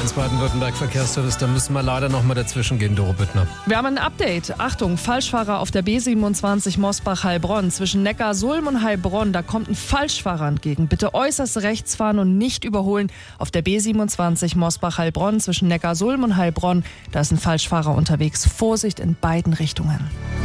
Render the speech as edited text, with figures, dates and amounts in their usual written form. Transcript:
1 Baden-Württemberg Verkehrsservice. Da müssen wir leider noch mal dazwischen gehen, Doro Büttner. Wir haben ein Update. Achtung, Falschfahrer auf der B27 Mosbach-Heilbronn. Zwischen Neckarsulm und Heilbronn, da kommt ein Falschfahrer entgegen. Bitte äußerst rechts fahren und nicht überholen. Auf der B27 Mosbach-Heilbronn zwischen Neckarsulm und Heilbronn, da ist ein Falschfahrer unterwegs. Vorsicht in beiden Richtungen.